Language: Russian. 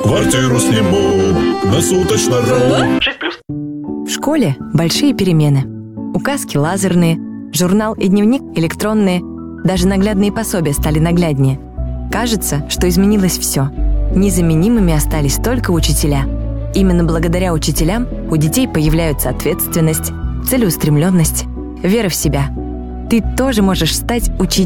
Квартиру сниму на суточно.ру. 6+. В школе большие перемены. Указки лазерные, журнал и дневник электронные, даже наглядные пособия стали нагляднее. Кажется, что изменилось все. Незаменимыми остались только учителя. Именно благодаря учителям у детей появляются ответственность, целеустремленность, вера в себя. Ты тоже можешь стать учителем.